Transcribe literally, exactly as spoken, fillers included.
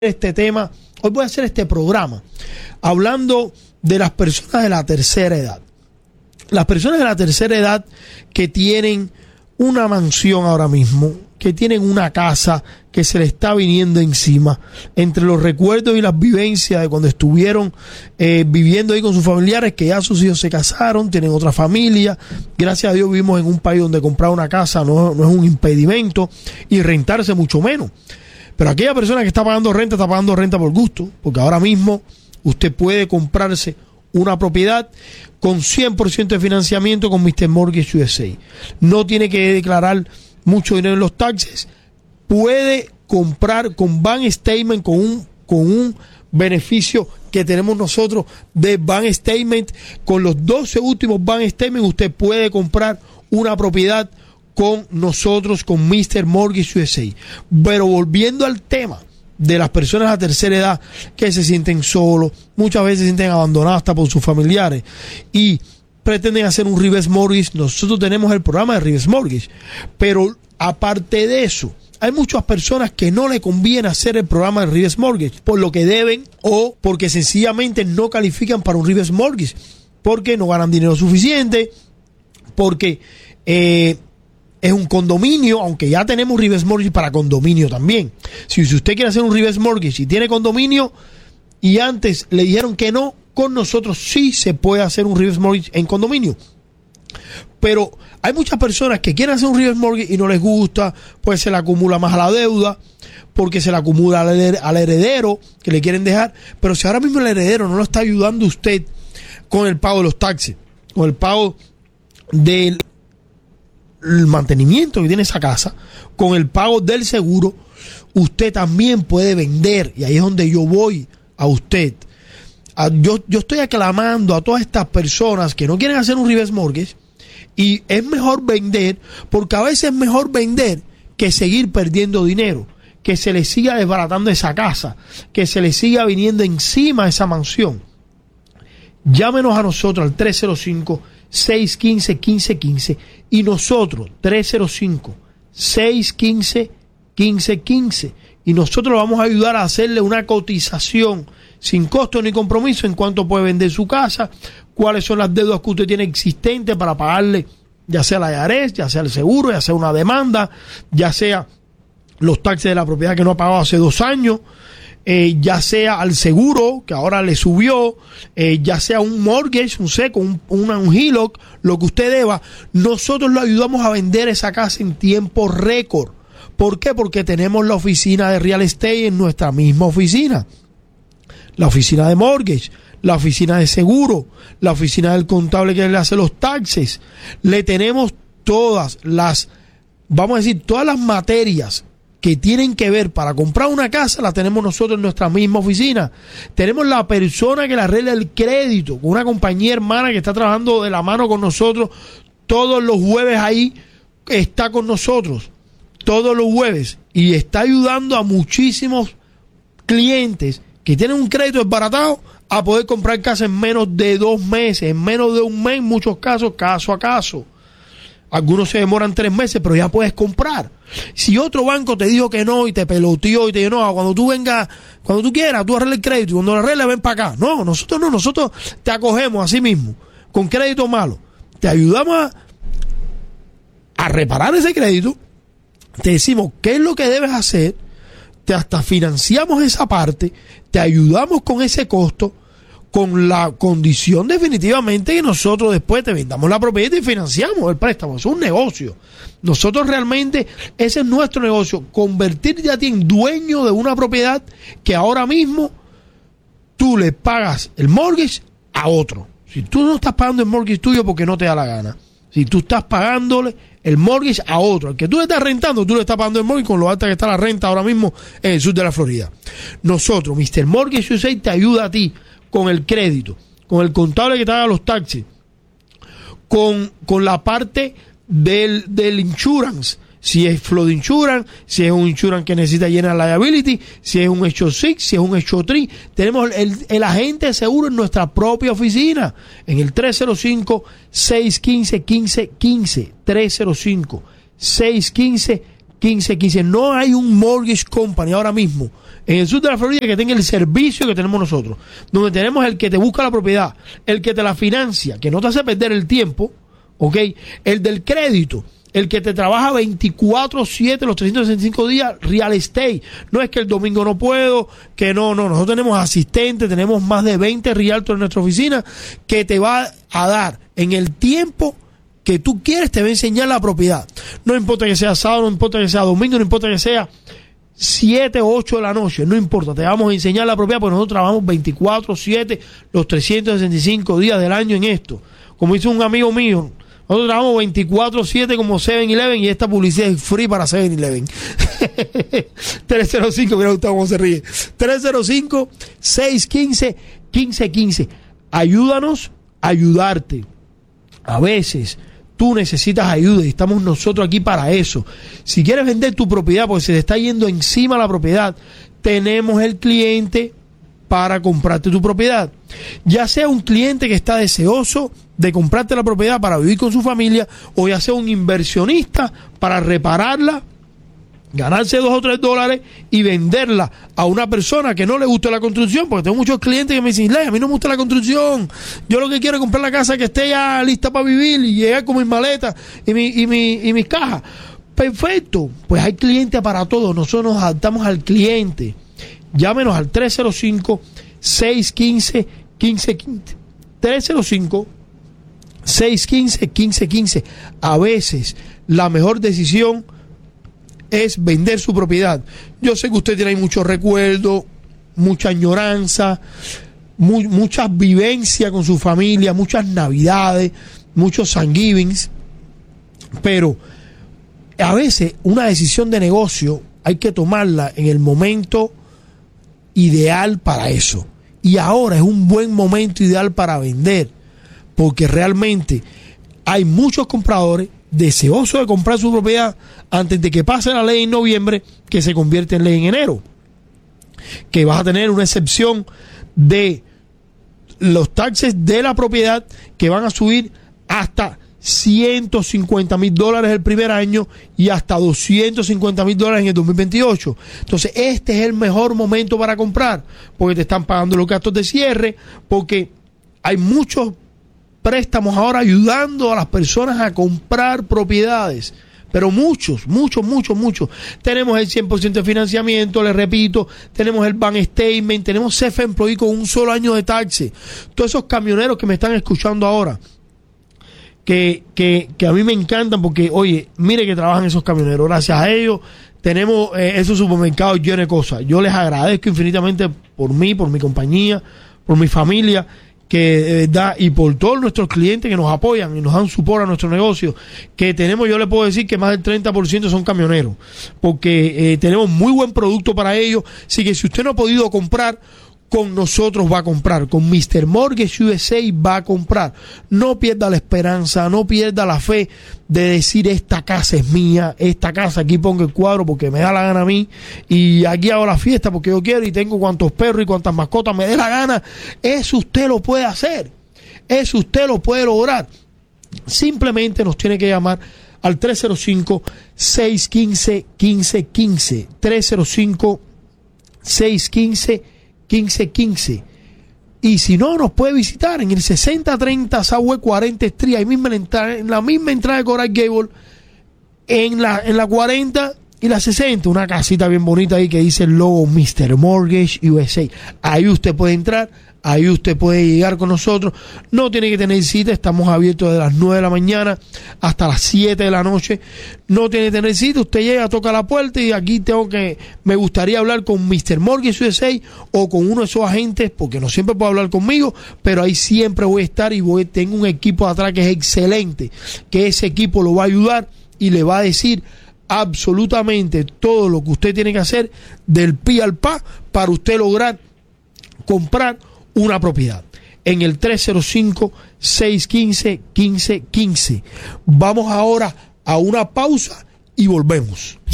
este tema, hoy voy a hacer este programa hablando de las personas de la tercera edad. Las personas de la tercera edad que tienen una mansión ahora mismo, que tienen una casa que se le está viniendo encima, entre los recuerdos y las vivencias de cuando estuvieron eh, viviendo ahí con sus familiares, que ya sus hijos se casaron, tienen otra familia. Gracias a Dios vivimos en un país donde comprar una casa no, no es un impedimento, y rentarse mucho menos. Pero aquella persona que está pagando renta, está pagando renta por gusto, porque ahora mismo usted puede comprarse una propiedad con cien por ciento de financiamiento con mister Mortgage U S A. No tiene que declarar mucho dinero en los taxes. Puede comprar con bank statement, con un, con un beneficio que tenemos nosotros de bank statement. Con los doce últimos bank statement usted puede comprar una propiedad con nosotros, con mister Mortgage U S A. Pero volviendo al tema de las personas de la tercera edad que se sienten solos, muchas veces se sienten abandonadas hasta por sus familiares y pretenden hacer un reverse mortgage. Nosotros tenemos el programa de reverse mortgage, pero aparte de eso, hay muchas personas que no le conviene hacer el programa de reverse mortgage por lo que deben o porque sencillamente no califican para un reverse mortgage, porque no ganan dinero suficiente, porque eh, es un condominio, aunque ya tenemos reverse mortgage para condominio también. Si, si usted quiere hacer un reverse mortgage y tiene condominio y antes le dijeron que no, con nosotros sí se puede hacer un reverse mortgage en condominio. Pero hay muchas personas que quieren hacer un reverse mortgage y no les gusta, pues se le acumula más a la deuda, porque se le acumula al, her- al heredero que le quieren dejar. Pero si ahora mismo el heredero no lo está ayudando usted con el pago de los taxes, con el pago del el mantenimiento que tiene esa casa, con el pago del seguro, usted también puede vender. Y ahí es donde yo voy a usted. A, yo, yo estoy aclamando a todas estas personas que no quieren hacer un reverse mortgage, y es mejor vender, porque a veces es mejor vender que seguir perdiendo dinero, que se le siga desbaratando esa casa, que se le siga viniendo encima esa mansión. Llámenos a nosotros al tres cero cinco, seis uno cinco, uno cinco uno cinco y nosotros tres cero cinco, seis uno cinco, uno cinco uno cinco y nosotros lo vamos a ayudar a hacerle una cotización sin costo ni compromiso en cuánto puede vender su casa, cuáles son las deudas que usted tiene existentes para pagarle, ya sea la I R S, ya sea el seguro, ya sea una demanda, ya sea los taxes de la propiedad que no ha pagado hace dos años, Eh, ya sea al seguro que ahora le subió, eh, ya sea un mortgage, un seco, un, una, un H E L O C, lo que usted deba, nosotros lo ayudamos a vender esa casa en tiempo récord. ¿Por qué? Porque tenemos la oficina de real estate en nuestra misma oficina, la oficina de mortgage, la oficina de seguro, la oficina del contable que le hace los taxes. Le tenemos todas las, vamos a decir, todas las materias que tienen que ver para comprar una casa, la tenemos nosotros en nuestra misma oficina. Tenemos la persona que le arregla el crédito, una compañía hermana que está trabajando de la mano con nosotros todos los jueves. Ahí está con nosotros todos los jueves y está ayudando a muchísimos clientes que tienen un crédito desbaratado a poder comprar casa en menos de dos meses, en menos de un mes, en muchos casos, caso a caso. Algunos se demoran tres meses, pero ya puedes comprar. Si otro banco te dijo que no y te peloteó y te dijo, no, cuando tú vengas, cuando tú quieras, tú arreglas el crédito y cuando lo arregles, ven para acá. No, nosotros no, nosotros te acogemos así mismo, con crédito malo. Te ayudamos a, a reparar ese crédito, te decimos qué es lo que debes hacer, te hasta financiamos esa parte, te ayudamos con ese costo, con la condición definitivamente que nosotros después te vendamos la propiedad y financiamos el préstamo. Es un negocio. Nosotros realmente, ese es nuestro negocio, convertirte a ti en dueño de una propiedad que ahora mismo tú le pagas el mortgage a otro. Si tú no estás pagando el mortgage tuyo porque no te da la gana, si tú estás pagándole el mortgage a otro, al que tú le estás rentando, tú le estás pagando el mortgage con lo alta que está la renta ahora mismo en el sur de la Florida. Nosotros, mister Mortgage U S A, te ayuda a ti con el crédito, con el contable que te haga los taxes, con, con la parte del, del insurance, si es flood insurance, si es un insurance que necesita llenar liability, si es un H O seis, si es un H O tres, tenemos el, el agente de seguro en nuestra propia oficina, en el tres cero cinco, seis uno cinco, uno cinco uno cinco, tres cero cinco, seis uno cinco, quince quince. No hay un mortgage company ahora mismo en el sur de la Florida que tenga el servicio que tenemos nosotros, donde tenemos el que te busca la propiedad, el que te la financia, que no te hace perder el tiempo, ¿ok? El del crédito, el que te trabaja veinticuatro siete los trescientos sesenta y cinco días, real estate. No es que el domingo no puedo, que no, no, nosotros tenemos asistentes, tenemos más de veinte realtors en nuestra oficina que te va a dar en el tiempo que tú quieres, te va a enseñar la propiedad. No importa que sea sábado, no importa que sea domingo, no importa que sea siete o ocho de la noche, no importa, te vamos a enseñar la propiedad porque nosotros trabajamos veinticuatro siete los trescientos sesenta y cinco días del año en esto. Como dice un amigo mío, nosotros trabajamos veinticuatro siete como seven eleven y esta publicidad es free para seven eleven. tres cero cinco, mira Gustavo cómo se ríe. tres cero cinco, seis uno cinco, uno cinco uno cinco. Ayúdanos a ayudarte. A veces tú necesitas ayuda y estamos nosotros aquí para eso. Si quieres vender tu propiedad porque se te está yendo encima la propiedad, tenemos el cliente para comprarte tu propiedad. Ya sea un cliente que está deseoso de comprarte la propiedad para vivir con su familia, o ya sea un inversionista para repararla, ganarse dos o tres dólares y venderla a una persona que no le gusta la construcción, porque tengo muchos clientes que me dicen, a mí no me gusta la construcción, yo lo que quiero es comprar la casa que esté ya lista para vivir y llegar con mis maletas y, mi, y, mi, y mis cajas. Perfecto, pues hay clientes para todo, nosotros nos adaptamos al cliente. Llámenos al tres cero cinco, seis uno cinco, uno cinco uno cinco. tres cero cinco, seis uno cinco, uno cinco uno cinco. A veces la mejor decisión es vender su propiedad. Yo sé que usted tiene muchos recuerdos, mucha añoranza, mu muchas vivencias con su familia, muchas navidades, muchos Thanksgivings, pero a veces una decisión de negocio hay que tomarla en el momento ideal para eso. Y ahora es un buen momento ideal para vender, porque realmente hay muchos compradores deseosos de comprar su propiedad antes de que pase la ley en noviembre, que se convierte en ley en enero, que vas a tener una excepción de los taxes de la propiedad que van a subir hasta ciento cincuenta mil dólares el primer año y hasta doscientos cincuenta mil dólares en el dos mil veintiocho. Entonces este es el mejor momento para comprar, porque te están pagando los gastos de cierre, porque hay muchos préstamos ahora ayudando a las personas a comprar propiedades, pero muchos, muchos, muchos, muchos. Tenemos el cien por ciento de financiamiento, les repito, tenemos el bank statement, tenemos self-employed con un solo año de taxes. Todos esos camioneros que me están escuchando ahora, que, que, que a mí me encantan porque, oye, mire que trabajan esos camioneros, gracias a ellos tenemos eh, esos supermercados llenos de cosas. Yo les agradezco infinitamente por mí, por mi compañía, por mi familia, que de verdad, y por todos nuestros clientes que nos apoyan y nos dan support a nuestro negocio, que tenemos, yo le puedo decir que más del treinta por ciento son camioneros, porque eh, tenemos muy buen producto para ellos. Así que si usted no ha podido comprar, con nosotros va a comprar, con mister Mortgage U S A va a comprar. No pierda la esperanza, no pierda la fe de decir esta casa es mía, esta casa aquí pongo el cuadro porque me da la gana a mí y aquí hago la fiesta porque yo quiero y tengo cuantos perros y cuantas mascotas me dé la gana. Eso usted lo puede hacer, eso usted lo puede lograr. Simplemente nos tiene que llamar al tres cero cinco, seis uno cinco, uno cinco uno cinco, tres cero cinco, seis uno cinco, uno cinco uno cinco. Y si no, nos puede visitar en el sesenta treinta Southwest cuarenta Street, ahí mismo en la, entrada, en la misma entrada de Coral Gable, en la, en la cuarenta y la sesenta, una casita bien bonita ahí que dice el logo mister Mortgage U S A. Ahí usted puede entrar, ahí usted puede llegar con nosotros. No tiene que tener cita, estamos abiertos desde las nueve de la mañana hasta las siete de la noche. No tiene que tener cita, usted llega, toca la puerta y aquí tengo que, me gustaría hablar con mister Mortgage U S A o con uno de esos agentes, porque no siempre puede hablar conmigo, pero ahí siempre voy a estar y voy, tengo un equipo de atrás que es excelente, que ese equipo lo va a ayudar y le va a decir absolutamente todo lo que usted tiene que hacer del pi al pa para usted lograr comprar una propiedad en el tres cero cinco, seis uno cinco, uno cinco uno cinco. Vamos ahora a una pausa y volvemos.